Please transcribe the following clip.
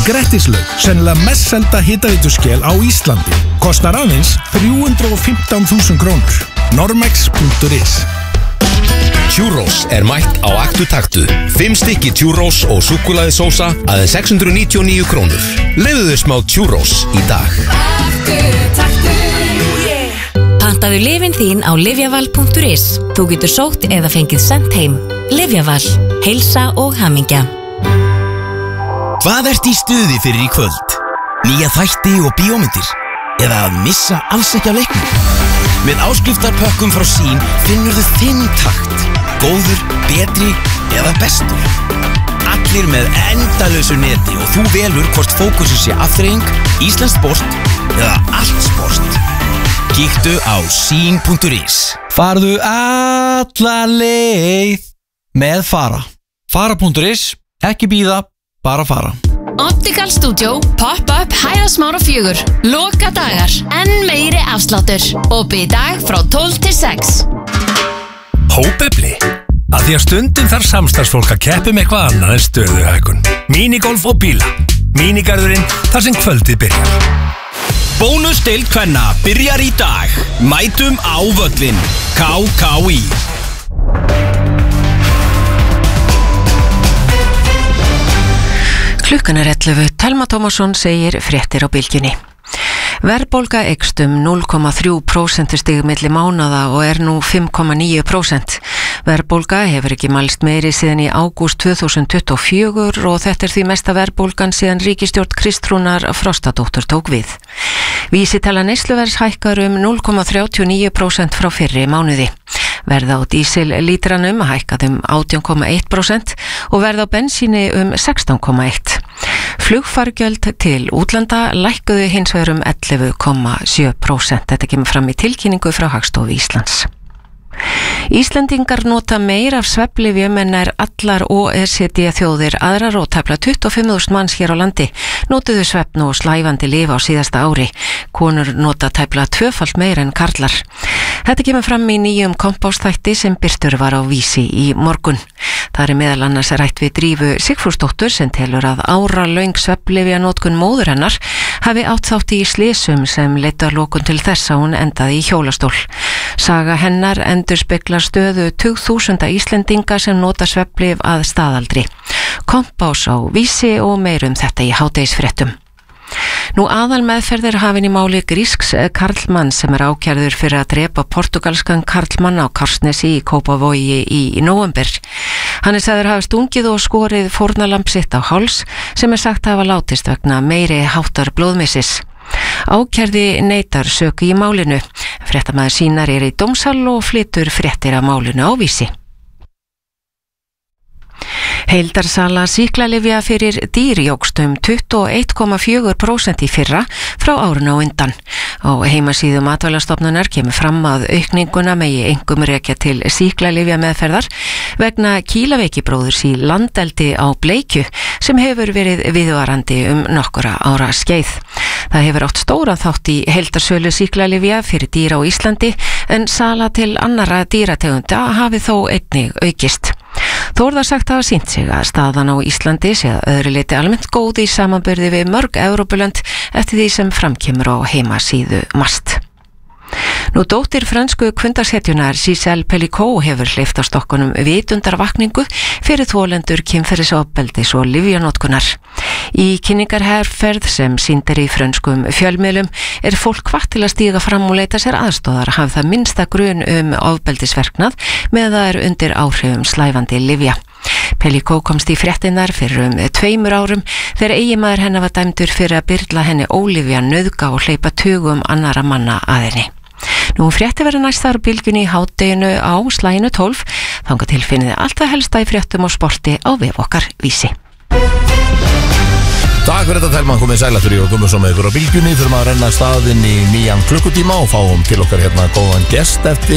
Grettislaug, sennilega mest selda hitaveituskel á Íslandi. Kostar aðeins 315.000 krónur. Normex.is. Churros mætt á Aktu Taktu. 5 stykki churros og súkkulaðisósa aðeins 699 krónur. Leyfðu þér smá churros í dag. Pantaðu lyfin þín á livjaval.is. Þú getur sótt eða fengið sent heim. Livjaval. Heilsa og hamingja. Hvað ert í stuði fyrir í kvöld? Nýja þætti og bíómyndir? Eða að missa alls ekki af leiknum? Með áskriftarpökkum frá Sín finnur þú þinn takt. Góður, betri eða bestur. Allir með endalausu neti og þú velur hvort fókusin sé afþreying, íslenskt sport eða allt sport. Kíktu á sín.is. Farðu alla leið með Fara. Fara.is, ekki bíða, bara fara. Optical Studio, Pop-up Hæðasmára 4. Loka dagar, enn meiri afsláttur. Opið í dag frá 12 til 6. Hópefli. Að því að stundum þarf samstarfsfólk að keppa með eitthvað annað en stöðuhækkun. Minigolf og bíla. Mínigarðurinn þar sem kvöldið byrjar. Bónusdeild kvenna byrjar í dag. Mætum á völlin. KKÍ. Klukkan 11. Telma Tómasson segir fréttir á bylgjunni. Verðbólga eykst 0,3% stig milli mánaða og nú 5,9%. Verðbólga hefur ekki mælst meiri síðan í ágúst 2024 og þetta því mesta verðbólgan síðan ríkisstjórn Kristrúnar Frostadóttur tók við. Vísitala neysluverðs hækkar 0,39% frá fyrri mánuði. Verð á dísellítranum hækkað 18,1% og verð á bensíni 16,1%. Flugfargjöld til útlanda lækkuðu hins vegar 11,7%. Þetta kemur fram í tilkynningu frá Hagstofu Íslands. Íslendingar nota meir af svefnlyfjum en nær allar OECD þjóðir aðrar og tæplega 25.000 manns hér á landi notuðu svefn og slævandi lyf á síðasta ári. Konur nota tæplega 2-falt meir en karlar. Þetta kemur fram í nýjum kompásþætti sem birtur var á Vísi í morgun. Það meðal annars rætt við Drífu Sigfúsdóttur sem telur að áralöng svefnlyfjanotkun móður hennar hafi átt þátt í slysum sem leiddu að lokum til þess að hún endaði í hjólastól. Saga hennar endurspeglar stöðu tugþúsunda Íslendinga sem nota svefnlyf að staðaldri. Kompás á Vísi og meirum þetta í hádegisfréttum. Nú aðalmeðferð hafin í máli grísks karlmann sem ákærður fyrir að drepa portugalskan karlmann á Kársnesi í Kópavogi í nóvember. Hann sagður hafa stungið og skorið fórnarlamb sitt á háls sem sagt hafa látist vegna meiri háttar blóðmissis. Ákærði neitar sök í málinu. Fréttamaður Sínar í dómsal og flytur fréttir af málinu á Vísi. Heildarsala sýklalyfja fyrir dýr jókst 21,4% í fyrra frá árinu á undan. Á heimasíðu Matvælastofnunar kemur fram að aukninguna megi einkum rekja til sýklalyfja meðferðar vegna kílaveikibróðurs í landeldi á Bleikju sem hefur verið viðvarandi nokkura ára skeið. Það hefur átt stóran þátt í heildarsölu sýklalyfja fyrir dýr á Íslandi en sala til annarra dýrategunda hafi þó einnig aukist. Þó það sagt hafa sýnt sig að staðan á Íslandi sé að öðru leyti almennt góð í samanburði við mörg Evrópulönd eftir því sem framkemur á heimasíðu MAST. Nú dóttir frönsku kvundarshetjunar Giselle Pellicot hefur hleypt á stokkunum vitundarvakningu fyrir þolendur kynferðisofbeldis og lyfjanotkunar. Í kynningarherferð sem sýnd í frönskum fjölmiðlum fólk hvatt til að stíga fram og leita sér aðstóðar hafi það minnsta grun ofbeldisverknað með það undir áhrifum slævandi lyfja. Pellicot komst í fréttinnar fyrir 2 árum þegar eiginmaður hennar var dæmdur fyrir að byrla henni ólyfja, nauðga og hleypa tugum annara manna að henni. Nú frétti verður næstar bylgjunni í hádeginu á slaginu 12. Þangað til finnið allt það helsta í fréttum og sporti á vef okkar Vísi. Takk fyrir þetta Telma, komið sælættur í og komið svo með ykkur á bylgjunni. Þurfum að renna staðinn í nýjan klukkutíma og fáum til okkar hérna góðan gest eftir